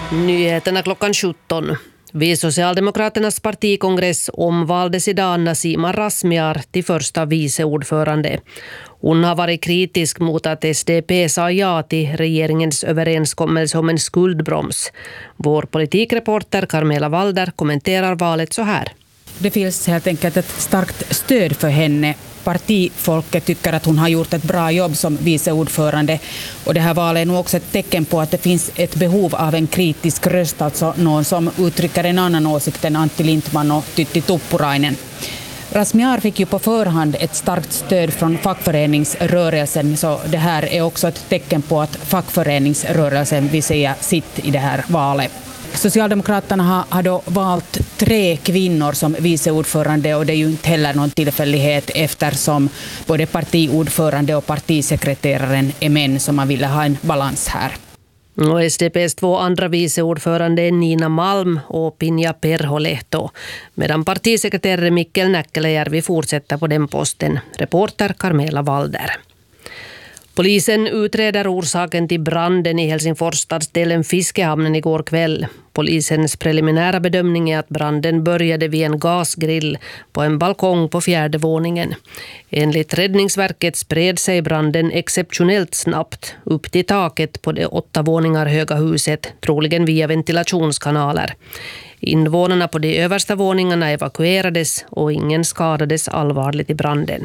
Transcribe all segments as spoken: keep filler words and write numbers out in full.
Nyheterna klockan sjutton. Vid Socialdemokraternas partikongress omvaldes idag Nasima Razmyar till första viceordförande. Hon har varit kritisk mot att S D P sa ja till regeringens överenskommelse om en skuldbroms. Vår politikreporter Carmela Walder kommenterar valet så här. Det finns helt enkelt ett starkt stöd för henne. Partifolket tycker att hon har gjort ett bra jobb som viceordförande, och det här valet är nog också ett tecken på att det finns ett behov av en kritisk röst, alltså någon som uttrycker en annan åsikt än Antti Lindman och Tytti Tuppurainen. Razmyar fick ju på förhand ett starkt stöd från fackföreningsrörelsen, så det här är också ett tecken på att fackföreningsrörelsen vill säga sitt i det här valet. Socialdemokraterna har, har då valt tre kvinnor som viceordförande, och det är ju inte heller någon tillfällighet eftersom både partiordförande och partisekreteraren är män, som man ville ha en balans här. Och S D P:s två andra viceordförande är Nina Malm och Pinja Perholehto, medan partisekreterare Mikkel Näkkelejärvi fortsätter på den posten. Reporter Carmela Walder. Polisen utreder orsaken till branden i Helsingfors stadsdelen Fiskehamnen igår kväll. Polisens preliminära bedömning är att branden började vid en gasgrill på en balkong på fjärde våningen. Enligt Räddningsverket spred sig branden exceptionellt snabbt upp till taket på det åtta våningar höga huset, troligen via ventilationskanaler. Invånarna på de översta våningarna evakuerades och ingen skadades allvarligt i branden.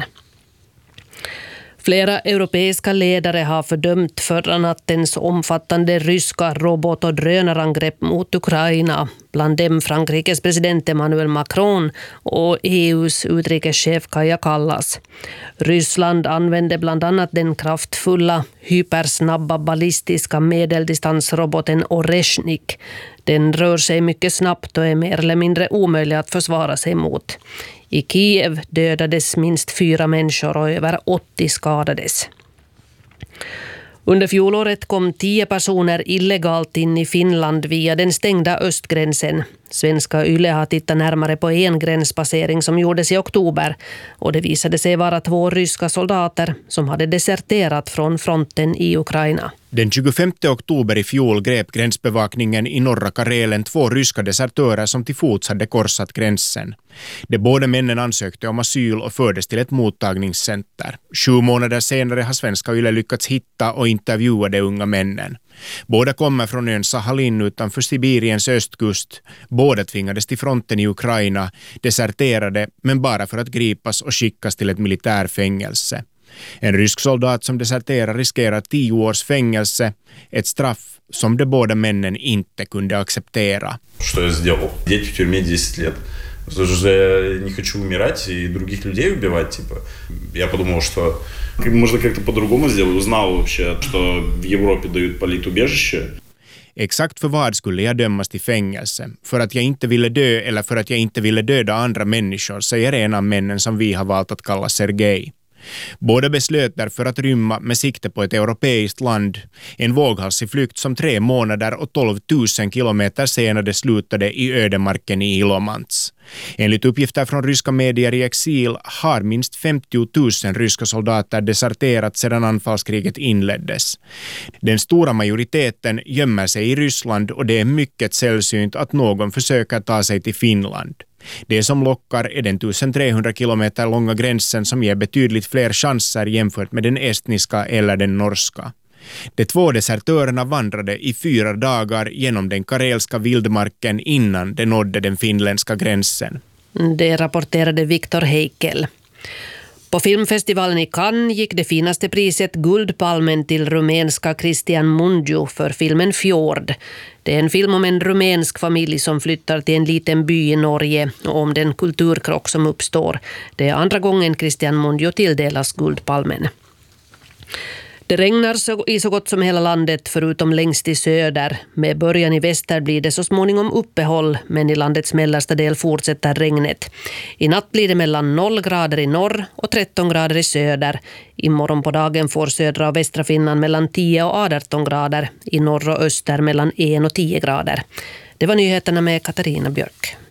Flera europeiska ledare har fördömt förra nattens omfattande ryska robot- och drönarangrepp mot Ukraina. Bland dem Frankrikes president Emmanuel Macron och E U:s utrikeschef Kaja Kallas. Ryssland använde bland annat den kraftfulla, hypersnabba ballistiska medeldistansroboten Oreshnik. Den rör sig mycket snabbt och är mer eller mindre omöjlig att försvara sig mot. I Kiev dödades minst fyra människor och över åttio skadades. Under fjolåret kom tio personer illegalt in i Finland via den stängda östgränsen. Svenska Yle har tittat närmare på en gränspassering som gjordes i oktober, och det visade sig vara två ryska soldater som hade deserterat från fronten i Ukraina. Den tjugofemte oktober i fjol grep gränsbevakningen i norra Karelen två ryska desertörer som till fots hade korsat gränsen. De båda männen ansökte om asyl och fördes till ett mottagningscenter. Sju månader senare har Svenska Yle lyckats hitta och intervjua de unga männen. Båda kommer från ön Sahalin utanför Sibiriens östkust. Båda tvingades till fronten i Ukraina, deserterade, men bara för att gripas och skickas till ett militärfängelse. En rysk soldat som deserterar riskerar tio års fängelse, ett straff som de båda männen inte kunde acceptera. Что я сделал? Сидеть в тюрьме десять лет. Потому что я не хочу умирать и других людей убивать, типа. Я подумал, что можно как-то по-другому сделать. Узнал вообще, что в Европе dают политубежище. Exakt för vad skulle jag dömas till fängelse? För att jag inte ville dö eller för att jag inte ville döda andra människor, säger en av männen som vi har valt att kalla Sergej. Båda beslöt därför att rymma med sikte på ett europeiskt land. En våghalsig flykt som tre månader och tolv tusen kilometer senare slutade i ödemarken i Ilomantz. Enligt uppgifter från ryska medier i exil har minst femtio tusen ryska soldater deserterat sedan anfallskriget inleddes. Den stora majoriteten gömmer sig i Ryssland, och det är mycket sällsynt att någon försöker ta sig till Finland. Det som lockar är den tusentrehundra kilometer långa gränsen som ger betydligt fler chanser jämfört med den estniska eller den norska. De två desertörerna vandrade i fyra dagar genom den karelska vildmarken innan de nådde den finländska gränsen. Det rapporterade Viktor Heikel. På filmfestivalen i Cannes gick det finaste priset Guldpalmen till rumänska Cristian Mungiu för filmen Fjord. Det är en film om en rumänsk familj som flyttar till en liten by i Norge och om den kulturkrock som uppstår. Det är andra gången Cristian Mungiu tilldelas Guldpalmen. Det regnar så, i så gott som hela landet förutom längst i söder. Med början i väster blir det så småningom uppehåll, men i landets mellersta del fortsätter regnet. I natt blir det mellan noll grader i norr och tretton grader i söder. Imorgon på dagen får södra och västra Finland mellan tio och arton grader. I norr och öster mellan en och tio grader. Det var nyheterna med Katarina Björk.